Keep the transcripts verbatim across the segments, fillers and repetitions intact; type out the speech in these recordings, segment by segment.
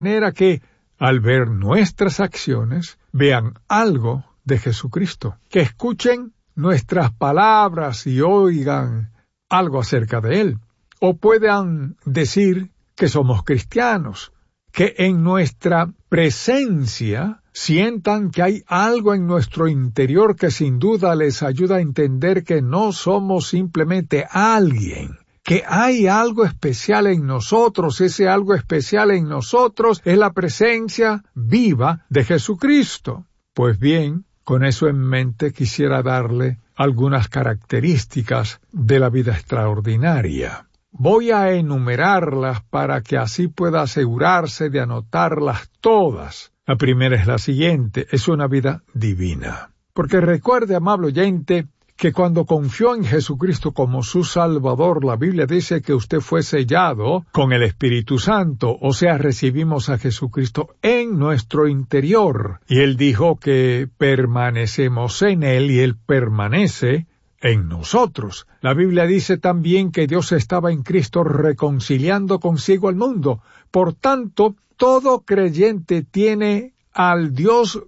manera que, al ver nuestras acciones, vean algo de Jesucristo, que escuchen nuestras palabras y oigan algo acerca de Él, o puedan decir que somos cristianos, que en nuestra presencia sientan que hay algo en nuestro interior que sin duda les ayuda a entender que no somos simplemente alguien, que hay algo especial en nosotros. Ese algo especial en nosotros es la presencia viva de Jesucristo. Pues bien, con eso en mente quisiera darle algunas características de la vida extraordinaria. Voy a enumerarlas para que así pueda asegurarse de anotarlas todas. La primera es la siguiente: es una vida divina. Porque recuerde, amable oyente, que cuando confió en Jesucristo como su Salvador, la Biblia dice que usted fue sellado con el Espíritu Santo, o sea, recibimos a Jesucristo en nuestro interior. Y Él dijo que permanecemos en Él y Él permanece en nosotros. La Biblia dice también que Dios estaba en Cristo reconciliando consigo al mundo. Por tanto, todo creyente tiene al Dios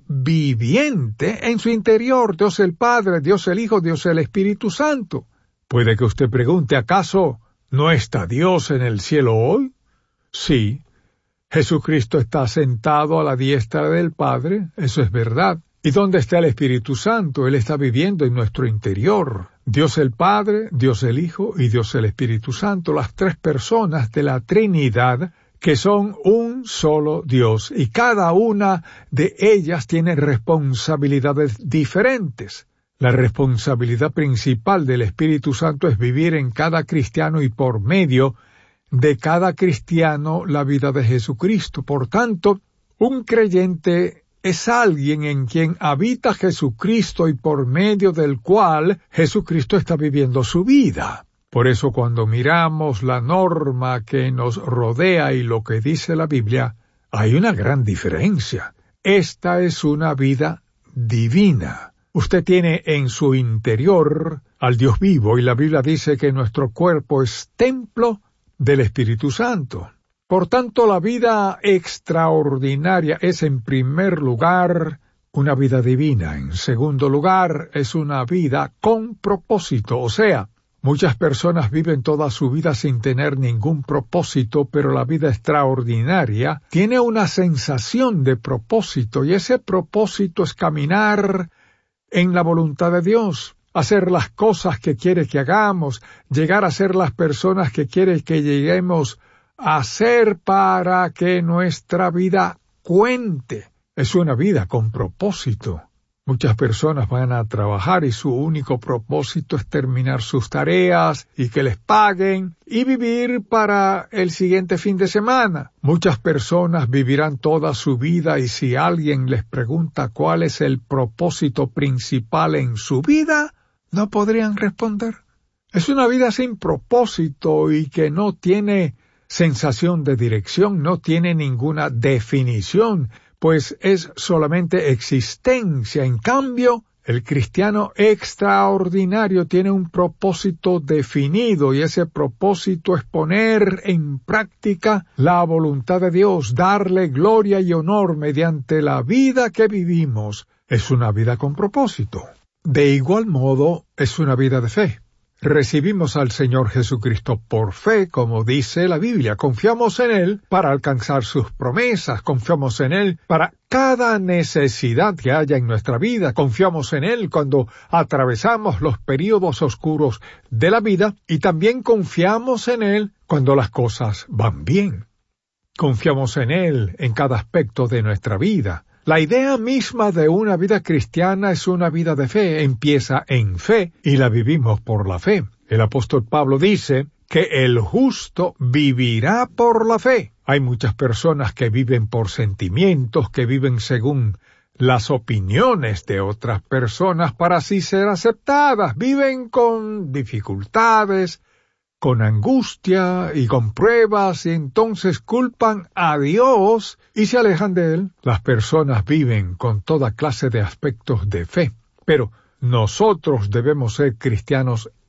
viviente en su interior, Dios el Padre, Dios el Hijo, Dios el Espíritu Santo. Puede que usted pregunte, ¿acaso no está Dios en el cielo hoy? Sí, Jesucristo está sentado a la diestra del Padre, eso es verdad. ¿Y dónde está el Espíritu Santo? Él está viviendo en nuestro interior. Dios el Padre, Dios el Hijo y Dios el Espíritu Santo, las tres personas de la Trinidad, que son un solo Dios, y cada una de ellas tiene responsabilidades diferentes. La responsabilidad principal del Espíritu Santo es vivir en cada cristiano y por medio de cada cristiano la vida de Jesucristo. Por tanto, un creyente es alguien en quien habita Jesucristo y por medio del cual Jesucristo está viviendo su vida. Por eso cuando miramos la norma que nos rodea y lo que dice la Biblia, hay una gran diferencia. Esta es una vida divina. Usted tiene en su interior al Dios vivo y la Biblia dice que nuestro cuerpo es templo del Espíritu Santo. Por tanto, la vida extraordinaria es en primer lugar una vida divina. En segundo lugar, es una vida con propósito, o sea, muchas personas viven toda su vida sin tener ningún propósito, pero la vida extraordinaria tiene una sensación de propósito, y ese propósito es caminar en la voluntad de Dios, hacer las cosas que quiere que hagamos, llegar a ser las personas que quiere que lleguemos a ser para que nuestra vida cuente. Es una vida con propósito. Muchas personas van a trabajar y su único propósito es terminar sus tareas y que les paguen y vivir para el siguiente fin de semana. Muchas personas vivirán toda su vida y si alguien les pregunta cuál es el propósito principal en su vida, no podrían responder. Es una vida sin propósito y que no tiene sensación de dirección, no tiene ninguna definición, pues es solamente existencia. En cambio, el cristiano extraordinario tiene un propósito definido y ese propósito es poner en práctica la voluntad de Dios, darle gloria y honor mediante la vida que vivimos. Es una vida con propósito. De igual modo, es una vida de fe. Recibimos al Señor Jesucristo por fe, como dice la Biblia. Confiamos en Él para alcanzar sus promesas. Confiamos en Él para cada necesidad que haya en nuestra vida. Confiamos en Él cuando atravesamos los períodos oscuros de la vida. Y también confiamos en Él cuando las cosas van bien. Confiamos en Él en cada aspecto de nuestra vida. La idea misma de una vida cristiana es una vida de fe, empieza en fe y la vivimos por la fe. El apóstol Pablo dice que el justo vivirá por la fe. Hay muchas personas que viven por sentimientos, que viven según las opiniones de otras personas para así ser aceptadas. Viven con dificultades, con angustia y con pruebas, y entonces culpan a Dios y se alejan de Él. Las personas viven con toda clase de aspectos de fe, pero nosotros debemos ser cristianos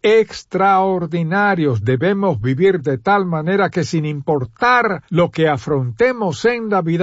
extraordinarios. Debemos vivir de tal manera que sin importar lo que afrontemos en la vida,